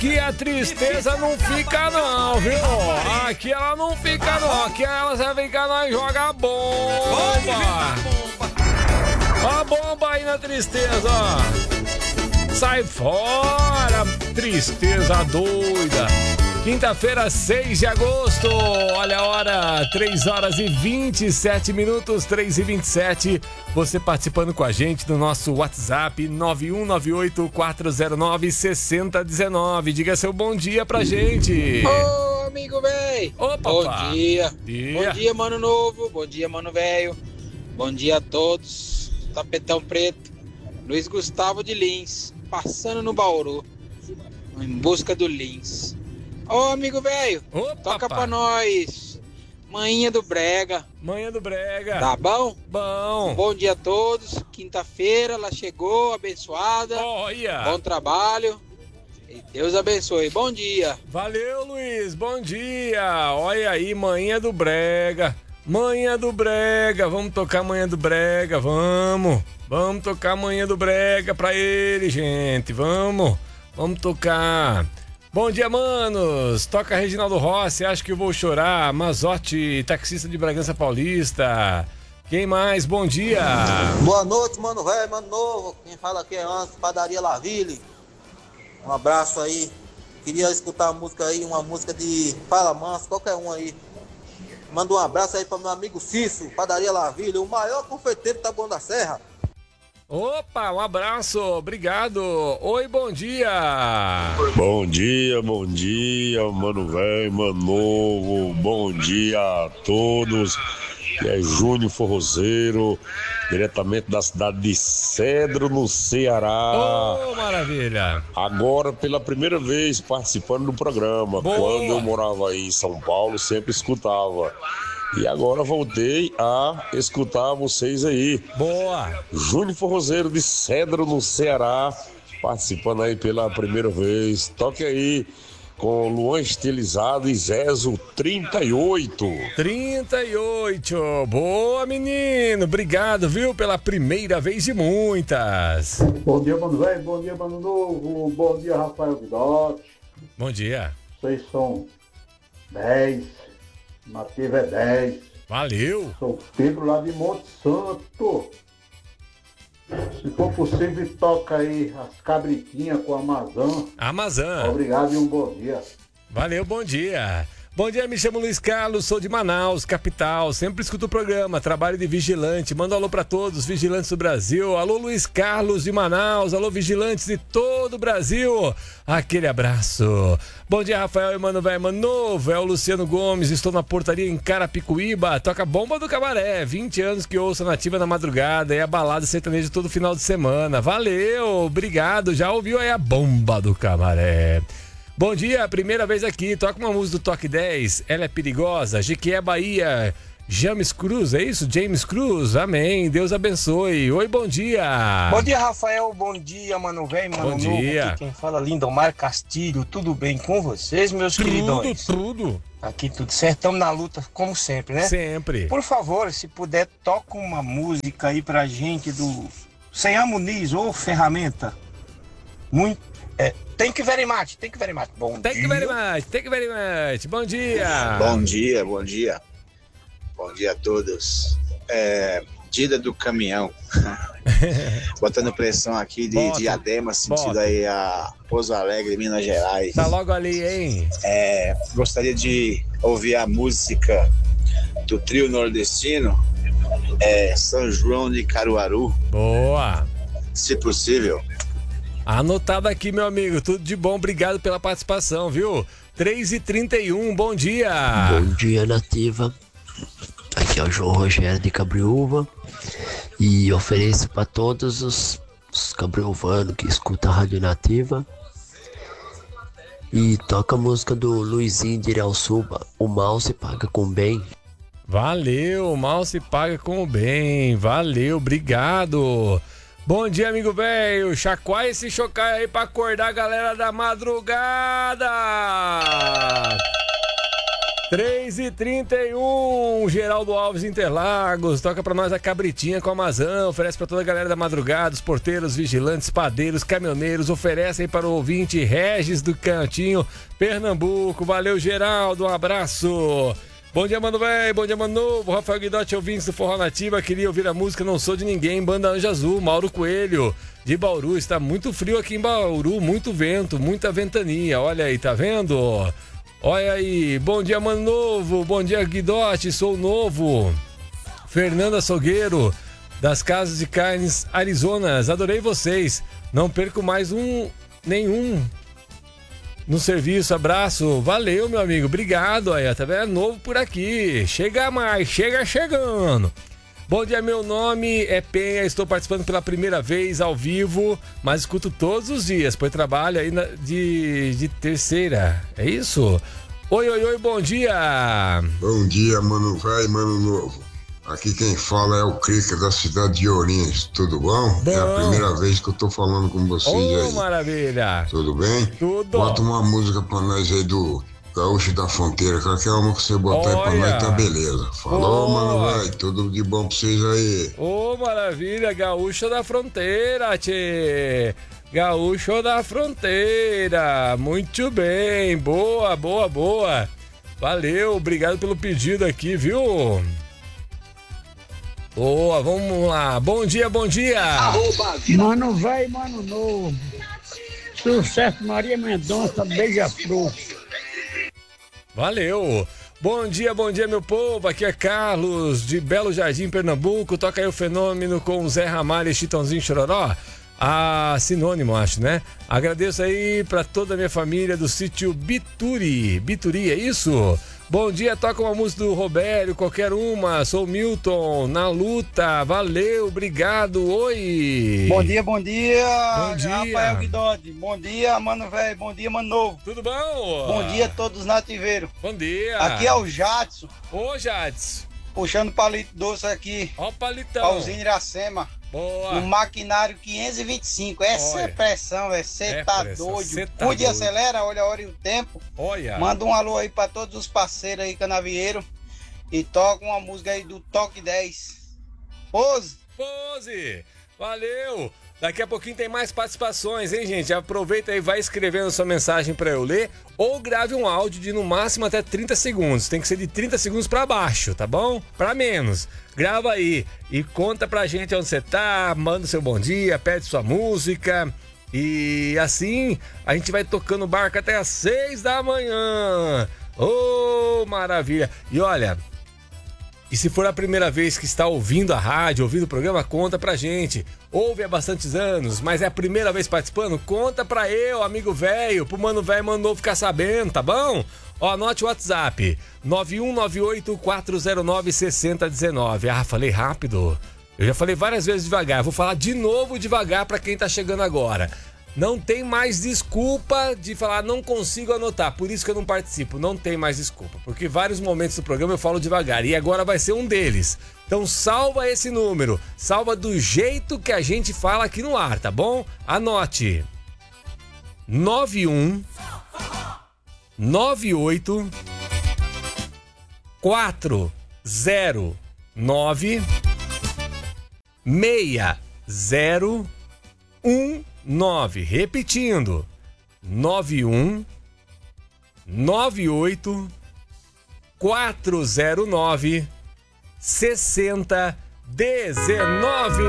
aqui a tristeza não fica não, viu? Aqui ela não fica não, aqui ela vai ficar, nós joga bomba. Ó a bomba aí na tristeza, ó. Sai fora, tristeza doida. Quinta-feira, 6 de agosto, olha a hora, 3 horas e 27 minutos, 3h27. Você participando com a gente no nosso WhatsApp, 9198-409-6019. Diga seu bom dia pra gente. Ô, amigo velho. Opa, bom dia. dia. Bom dia, mano novo. Bom dia, mano velho. Bom dia a todos. Tapetão Preto. Luiz Gustavo de Lins, passando no Bauru, em busca do Lins. Ô, amigo velho, toca pra nós. Manhinha do Brega. Manhã do Brega. Tá bom? Bom. Bom dia a todos. Quinta-feira, ela chegou, abençoada. Olha. Bom trabalho. E Deus abençoe. Bom dia. Valeu, Luiz. Bom dia. Olha aí, Manhã do Brega. Manhã do Brega. Vamos tocar Manhã do Brega, vamos. Vamos tocar Manhã do Brega pra ele, gente. Vamos tocar. Bom dia, manos. Toca Reginaldo Rossi, acho que eu vou chorar. Mazotti, taxista de Bragança Paulista. Quem mais? Bom dia. Boa noite, mano velho, mano novo. Quem fala aqui é Anso, Padaria Laville. Um abraço aí. Queria escutar a música aí, uma música de Fala Manso, qualquer um aí. Manda um abraço aí para meu amigo Cício, Padaria Laville, o maior confeiteiro de Taboão da Serra. Opa, um abraço, obrigado. Oi, bom dia. Bom dia, mano velho, mano novo. Bom dia a todos. E é Júnior Forrozeiro, diretamente da cidade de Cedro, no Ceará. Oh, maravilha. Agora, pela primeira vez, participando do programa. Boa. Quando eu morava aí em São Paulo, sempre escutava. E agora voltei a escutar vocês aí. Boa. Júnior Forrozeiro de Cedro, no Ceará, participando aí pela primeira vez. Toque aí com Luan Estilizado e Zezo 38. 38. Boa, menino. Obrigado, viu, pela primeira vez de muitas. Bom dia, mano velho. Bom dia, mano novo. Bom dia, Rafael Vidotti. Bom dia. Vocês são 10. Nativa é 10. Valeu. Sou Pedro lá de Monte Santo. Se for possível, toca aí as cabritinhas com a Amazã. Obrigado e um bom dia. Valeu, bom dia. Bom dia, me chamo Luiz Carlos, sou de Manaus, capital. Sempre escuto o programa, trabalho de vigilante. Manda um alô pra todos, vigilantes do Brasil. Alô, Luiz Carlos de Manaus. Alô, vigilantes de todo o Brasil. Aquele abraço. Bom dia, Rafael e mano velho, mano novo. É o Luciano Gomes, estou na portaria em Carapicuíba. Toca Bomba do Cabaré. 20 anos que ouço a Nativa na madrugada e a balada sertaneja todo final de semana. Valeu, obrigado. Já ouviu aí a Bomba do Cabaré. Bom dia, primeira vez aqui, toca uma música do Toque 10, ela é perigosa, Jequié, Bahia, James Cruz, é isso? James Cruz, amém, Deus abençoe. Oi, bom dia. Bom dia, Rafael, bom dia, mano velho, mano novo. Bom dia. Aqui quem fala, Lindomar Castilho, tudo bem com vocês, meus queridões? Tudo. Aqui tudo certo, estamos na luta, como sempre, né? Sempre. Por favor, se puder, toca uma música aí pra gente do Senhor Muniz ou Ferramenta. Muito. Thank you very much. Bom dia. Thank you very much. Bom dia. Bom dia. Bom dia a todos. Dida do caminhão. Botando pressão aqui de Diadema, sentido aí a Pouso Alegre, Minas Gerais. Tá logo ali, hein? Gostaria de ouvir a música do trio nordestino, São João de Caruaru. Boa. Se possível. Anotado aqui, meu amigo. Tudo de bom. Obrigado pela participação, viu? 3h31, bom dia. Bom dia, Nativa. Aqui é o João Rogério de Cabriúva. E ofereço para todos os cabriúvanos que escutam a Rádio Nativa. E toca a música do Luizinho de Irauçuba. O mal se paga com bem. Valeu, o mal se paga com o bem. Valeu, obrigado. Bom dia, amigo velho. Chacoalha esse chocalho aí pra acordar a galera da madrugada. 3h31, Geraldo Alves Interlagos, toca pra nós a cabritinha com a Amazon, oferece pra toda a galera da madrugada, os porteiros, vigilantes, padeiros, caminhoneiros, oferece aí para o ouvinte Regis do Cantinho, Pernambuco. Valeu, Geraldo, um abraço. Bom dia, mano velho, bom dia, mano novo, Rafael Guidotti, ouvintes do Forró Nativa, queria ouvir a música Não Sou de Ninguém, Banda Anjo Azul, Mauro Coelho, de Bauru. Está muito frio aqui em Bauru, muito vento, muita ventania, olha aí, tá vendo? Olha aí, bom dia, mano novo, bom dia, Guidotti, sou novo. Fernanda Sogueiro, das Casas de Carnes Arizonas, adorei vocês, não perco mais nenhum no serviço, abraço, valeu, meu amigo, obrigado, aí, tá vendo? Novo por aqui, chega mais, chegando. Bom dia, meu nome é Penha, estou participando pela primeira vez ao vivo, mas escuto todos os dias, pois trabalho aí de terceira, é isso? Oi, bom dia! Bom dia, mano velho, mano novo. Aqui quem fala é o Crica da cidade de Ourinhos, tudo bom? É a primeira vez que eu tô falando com vocês aí. Maravilha! Tudo bem? Tudo! Bota uma música pra nós aí do Gaúcho da Fronteira, qualquer uma que você botar aí pra nós tá beleza. Falou, mano, vai, tudo de bom pra vocês aí. Maravilha, Gaúcho da Fronteira, tchê. Gaúcho da Fronteira, muito bem, boa. Valeu, obrigado pelo pedido aqui, viu? Boa, vamos lá, bom dia. Mano velho, mano novo. Sucesso, Maria Mendonça, Beija-Flor. Valeu! Bom dia, meu povo, aqui é Carlos de Belo Jardim, Pernambuco, toca aí o Fenômeno com o Zé Ramalho e Chitãozinho Chororó, sinônimo acho, né? Agradeço aí pra toda a minha família do sítio Bituri, é isso? Bom dia, toca uma música do Robério, qualquer uma, sou Milton, na luta, valeu, obrigado, oi! Bom dia, Rafael Guidotti, bom dia, mano velho, bom dia, mano novo. Tudo bom? Bom dia a todos nativeiros. Bom dia! Aqui é o Jadson. Ô, Jadson! Puxando palito doce aqui. Ó o palitão. Usina Iracema. Boa. No maquinário 525. Essa é pressão, velho. Você tá doido. Cuide e acelera, olha a hora e o tempo. Olha. Manda um alô aí pra todos os parceiros aí, canavieiro. E toca uma música aí do Toque 10. Pose. Valeu. Daqui a pouquinho tem mais participações, hein, gente? Aproveita aí, vai escrevendo sua mensagem pra eu ler ou grave um áudio de no máximo até 30 segundos. Tem que ser de 30 segundos pra baixo, tá bom? Pra menos. Grava aí e conta pra gente onde você tá, manda o seu bom dia, pede sua música e assim a gente vai tocando o barco até às 6 da manhã. Ô, maravilha! E olha... E se for a primeira vez que está ouvindo a rádio, ouvindo o programa, conta pra gente. Ouve há bastantes anos, mas é a primeira vez participando? Conta pra eu, amigo velho, pro mano velho, mano novo ficar sabendo, tá bom? Ó, anote o WhatsApp, 9198-409-6019. Ah, falei rápido. Eu já falei várias vezes devagar, vou falar de novo devagar pra quem tá chegando agora. Não tem mais desculpa de falar não consigo anotar, por isso que eu não participo. Não tem mais desculpa, porque vários momentos do programa eu falo devagar e agora vai ser um deles. Então salva esse número, salva do jeito que a gente fala aqui no ar, tá bom? Anote: 91 98 409 6019. Repetindo: 91 98 409 6019.